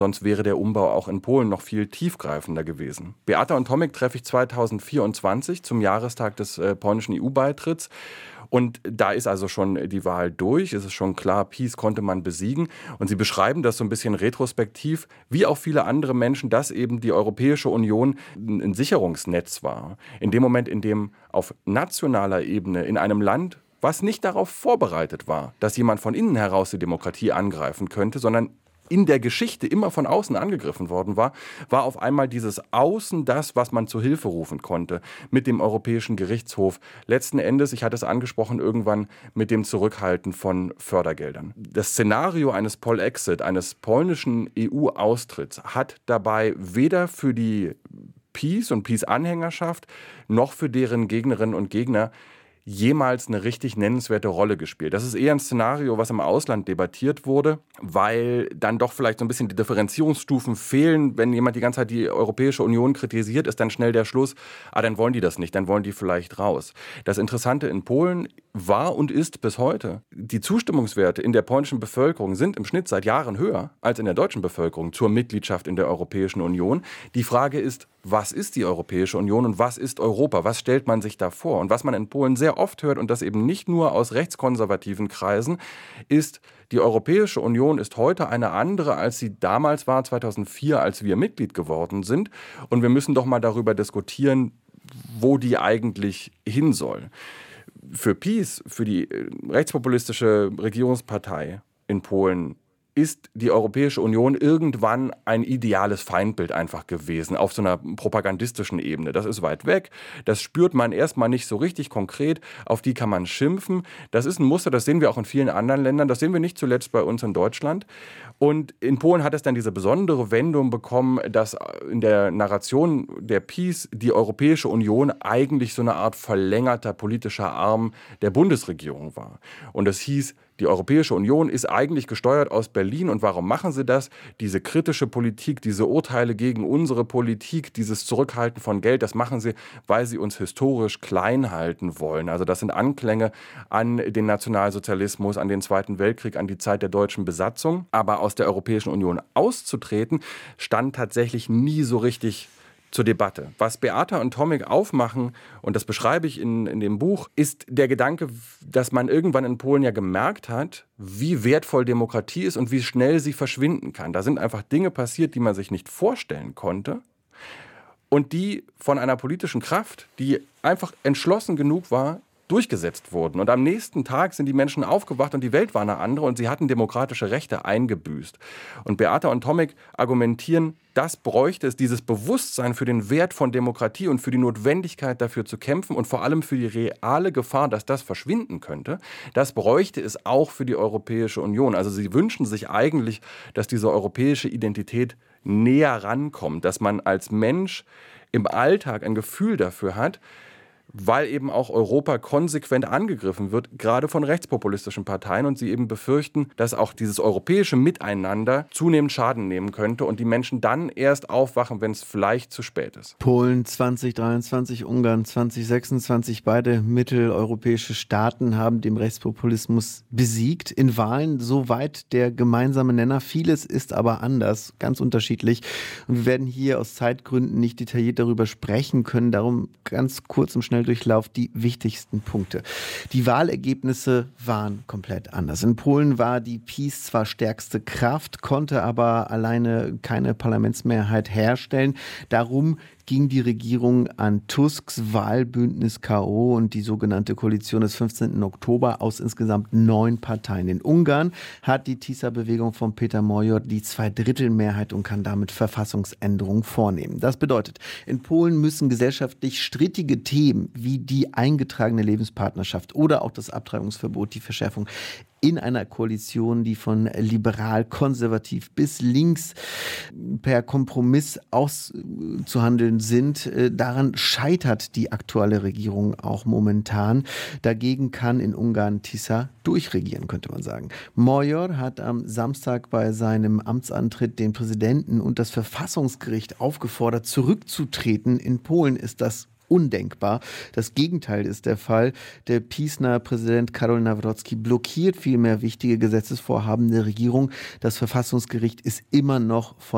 Sonst wäre der Umbau auch in Polen noch viel tiefgreifender gewesen. Beata und Tomek treffe ich 2024 zum Jahrestag des polnischen EU-Beitritts. Und da ist also schon die Wahl durch. Es ist schon klar, PiS konnte man besiegen. Und sie beschreiben das so ein bisschen retrospektiv, wie auch viele andere Menschen, dass eben die Europäische Union ein Sicherungsnetz war. In dem Moment, in dem auf nationaler Ebene in einem Land, was nicht darauf vorbereitet war, dass jemand von innen heraus die Demokratie angreifen könnte, sondern in der Geschichte immer von außen angegriffen worden war, war auf einmal dieses Außen das, was man zu Hilfe rufen konnte mit dem Europäischen Gerichtshof. Letzten Endes, ich hatte es angesprochen, irgendwann mit dem Zurückhalten von Fördergeldern. Das Szenario eines Polexit, eines polnischen EU-Austritts, hat dabei weder für die PiS und PiS-Anhängerschaft noch für deren Gegnerinnen und Gegner jemals eine richtig nennenswerte Rolle gespielt. Das ist eher ein Szenario, was im Ausland debattiert wurde, weil dann doch vielleicht so ein bisschen die Differenzierungsstufen fehlen. Wenn jemand die ganze Zeit die Europäische Union kritisiert, ist dann schnell der Schluss, dann wollen die das nicht, dann wollen die vielleicht raus. Das Interessante in Polen war und ist bis heute, die Zustimmungswerte in der polnischen Bevölkerung sind im Schnitt seit Jahren höher als in der deutschen Bevölkerung zur Mitgliedschaft in der Europäischen Union. Die Frage ist, was ist die Europäische Union und was ist Europa? Was stellt man sich da vor? Und was man in Polen sehr oft hört, und das eben nicht nur aus rechtskonservativen Kreisen, ist, die Europäische Union ist heute eine andere, als sie damals war, 2004, als wir Mitglied geworden sind. Und wir müssen doch mal darüber diskutieren, wo die eigentlich hin soll. Für PiS, für die rechtspopulistische Regierungspartei in Polen, ist die Europäische Union irgendwann ein ideales Feindbild einfach gewesen, auf so einer propagandistischen Ebene. Das ist weit weg, das spürt man erstmal nicht so richtig konkret, auf die kann man schimpfen. Das ist ein Muster, das sehen wir auch in vielen anderen Ländern, das sehen wir nicht zuletzt bei uns in Deutschland. Und in Polen hat es dann diese besondere Wendung bekommen, dass in der Narration der PiS die Europäische Union eigentlich so eine Art verlängerter politischer Arm der Bundesregierung war. Und es hieß, die Europäische Union ist eigentlich gesteuert aus Berlin. Und warum machen sie das? Diese kritische Politik, diese Urteile gegen unsere Politik, dieses Zurückhalten von Geld, das machen sie, weil sie uns historisch klein halten wollen. Also das sind Anklänge an den Nationalsozialismus, an den Zweiten Weltkrieg, an die Zeit der deutschen Besatzung. Aber aus der Europäischen Union auszutreten, stand tatsächlich nie so richtig zur Debatte. Was Beata und Tomek aufmachen, und das beschreibe ich in dem Buch, ist der Gedanke, dass man irgendwann in Polen ja gemerkt hat, wie wertvoll Demokratie ist und wie schnell sie verschwinden kann. Da sind einfach Dinge passiert, die man sich nicht vorstellen konnte und die von einer politischen Kraft, die einfach entschlossen genug war, durchgesetzt wurden. Und am nächsten Tag sind die Menschen aufgewacht und die Welt war eine andere und sie hatten demokratische Rechte eingebüßt. Und Beata und Tomek argumentieren, das bräuchte es, dieses Bewusstsein für den Wert von Demokratie und für die Notwendigkeit dafür zu kämpfen und vor allem für die reale Gefahr, dass das verschwinden könnte, das bräuchte es auch für die Europäische Union. Also sie wünschen sich eigentlich, dass diese europäische Identität näher rankommt, dass man als Mensch im Alltag ein Gefühl dafür hat, weil eben auch Europa konsequent angegriffen wird, gerade von rechtspopulistischen Parteien und sie eben befürchten, dass auch dieses europäische Miteinander zunehmend Schaden nehmen könnte und die Menschen dann erst aufwachen, wenn es vielleicht zu spät ist. Polen 2023, Ungarn 2026, beide mitteleuropäische Staaten haben den Rechtspopulismus besiegt. In Wahlen soweit der gemeinsame Nenner. Vieles ist aber anders, ganz unterschiedlich. Und wir werden hier aus Zeitgründen nicht detailliert darüber sprechen können. Darum ganz kurz und schnell Durchlauf die wichtigsten Punkte. Die Wahlergebnisse waren komplett anders. In Polen war die PiS zwar stärkste Kraft, konnte aber alleine keine Parlamentsmehrheit herstellen. Darum ging die Regierung an Tusks Wahlbündnis K.O. und die sogenannte Koalition des 15. Oktober aus insgesamt 9 Parteien. In Ungarn hat die TISA-Bewegung von Peter Major die Zweidrittelmehrheit und kann damit Verfassungsänderungen vornehmen. Das bedeutet, in Polen müssen gesellschaftlich strittige Themen wie die eingetragene Lebenspartnerschaft oder auch das Abtreibungsverbot, die Verschärfung in einer Koalition, die von liberal-konservativ bis links per Kompromiss auszuhandeln sind. Daran scheitert die aktuelle Regierung auch momentan. Dagegen kann in Ungarn TISA durchregieren, könnte man sagen. Major hat am Samstag bei seinem Amtsantritt den Präsidenten und das Verfassungsgericht aufgefordert, zurückzutreten. In Polen ist das undenkbar. Das Gegenteil ist der Fall. Der PiS-nahe Präsident Karol Nawrocki blockiert vielmehr wichtige Gesetzesvorhaben der Regierung. Das Verfassungsgericht ist immer noch von